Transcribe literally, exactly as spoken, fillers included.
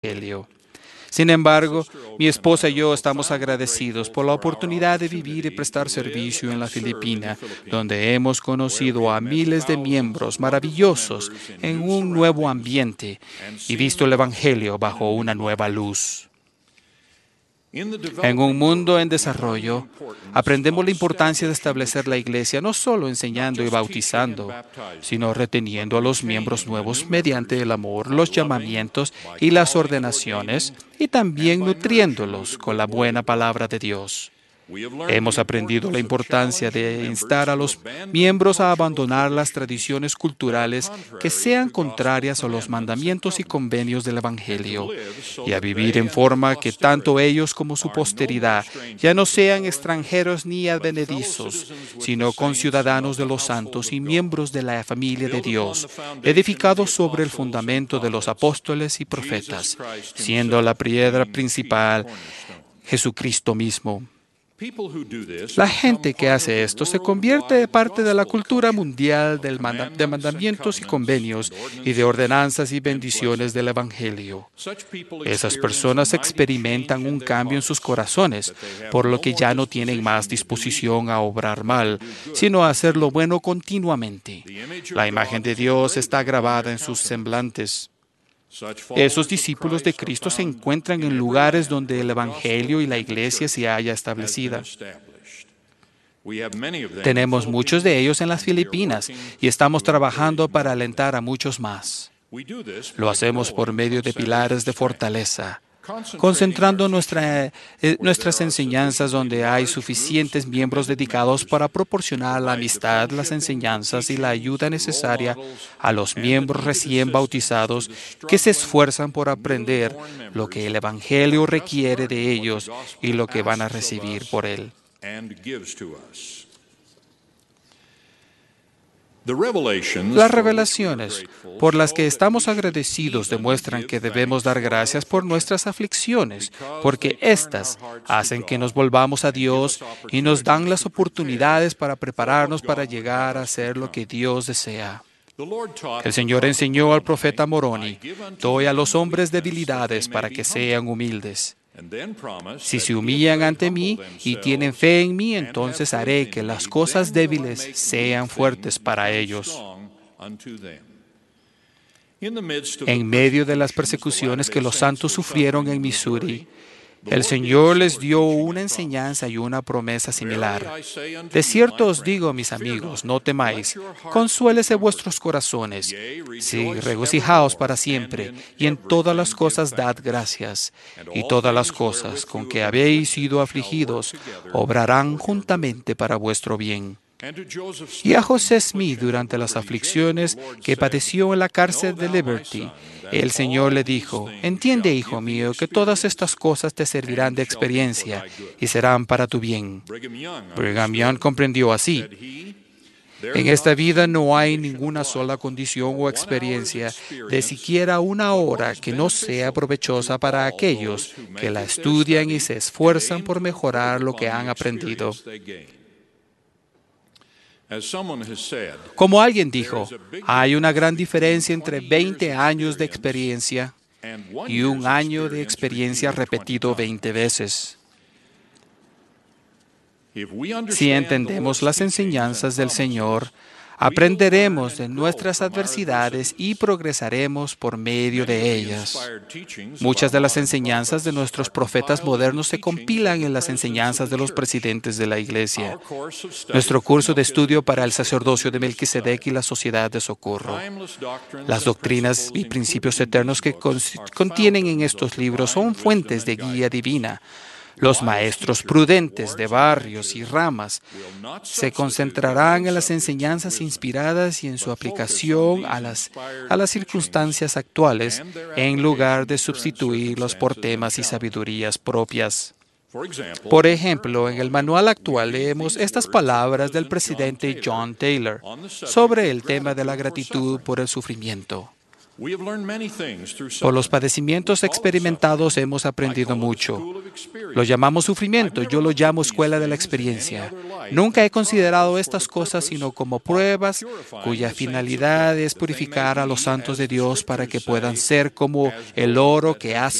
Evangelio. Sin embargo, mi esposa y yo estamos agradecidos por la oportunidad de vivir y prestar servicio en la Filipina, donde hemos conocido a miles de miembros maravillosos en un nuevo ambiente y visto el Evangelio bajo una nueva luz. En un mundo en desarrollo, aprendemos la importancia de establecer la iglesia no solo enseñando y bautizando, sino reteniendo a los miembros nuevos mediante el amor, los llamamientos y las ordenaciones, y también nutriéndolos con la buena palabra de Dios. Hemos aprendido la importancia de instar a los miembros a abandonar las tradiciones culturales que sean contrarias a los mandamientos y convenios del Evangelio y a vivir en forma que tanto ellos como su posteridad ya no sean extranjeros ni advenedizos, sino conciudadanos de los santos y miembros de la familia de Dios, edificados sobre el fundamento de los apóstoles y profetas, siendo la piedra principal Jesucristo mismo. La gente que hace esto se convierte en parte de la cultura mundial del manda- de mandamientos y convenios y de ordenanzas y bendiciones del Evangelio. Esas personas experimentan un cambio en sus corazones, por lo que ya no tienen más disposición a obrar mal, sino a hacer lo bueno continuamente. La imagen de Dios está grabada en sus semblantes. Esos discípulos de Cristo se encuentran en lugares donde el Evangelio y la iglesia se haya establecida. Tenemos muchos de ellos en las Filipinas y estamos trabajando para alentar a muchos más. Lo hacemos por medio de pilares de fortaleza, concentrando nuestra, eh, nuestras enseñanzas donde hay suficientes miembros dedicados para proporcionar la amistad, las enseñanzas y la ayuda necesaria a los miembros recién bautizados que se esfuerzan por aprender lo que el Evangelio requiere de ellos y lo que van a recibir por él. Las revelaciones por las que estamos agradecidos demuestran que debemos dar gracias por nuestras aflicciones, porque éstas hacen que nos volvamos a Dios y nos dan las oportunidades para prepararnos para llegar a ser lo que Dios desea. El Señor enseñó al profeta Moroni: doy a los hombres debilidades para que sean humildes. Si se humillan ante mí y tienen fe en mí, entonces haré que las cosas débiles sean fuertes para ellos. En medio de las persecuciones que los santos sufrieron en Missouri, el Señor les dio una enseñanza y una promesa similar. De cierto os digo, mis amigos, no temáis, consuélese vuestros corazones, sí, regocijaos para siempre, y en todas las cosas dad gracias, y todas las cosas con que habéis sido afligidos obrarán juntamente para vuestro bien. Y a José Smith, durante las aflicciones que padeció en la cárcel de Liberty, el Señor le dijo: entiende, hijo mío, que todas estas cosas te servirán de experiencia y serán para tu bien. Brigham Young comprendió así: en esta vida no hay ninguna sola condición o experiencia de siquiera una hora que no sea provechosa para aquellos que la estudian y se esfuerzan por mejorar lo que han aprendido. Como alguien dijo, hay una gran diferencia entre veinte años de experiencia y un año de experiencia repetido veinte veces. Si entendemos las enseñanzas del Señor, aprenderemos de nuestras adversidades y progresaremos por medio de ellas. Muchas de las enseñanzas de nuestros profetas modernos se compilan en las enseñanzas de los presidentes de la Iglesia. Nuestro curso de estudio para el sacerdocio de Melquisedec y la sociedad de socorro. Las doctrinas y principios eternos que contienen en estos libros son fuentes de guía divina. Los maestros prudentes de barrios y ramas se concentrarán en las enseñanzas inspiradas y en su aplicación a las, a las circunstancias actuales, en lugar de sustituirlos por temas y sabidurías propias. Por ejemplo, en el manual actual leemos estas palabras del presidente John Taylor sobre el tema de la gratitud por el sufrimiento. Por los padecimientos experimentados hemos aprendido mucho. Lo llamamos sufrimiento, yo lo llamo escuela de la experiencia. Nunca he considerado estas cosas sino como pruebas cuya finalidad es purificar a los santos de Dios para que puedan ser como el oro que ha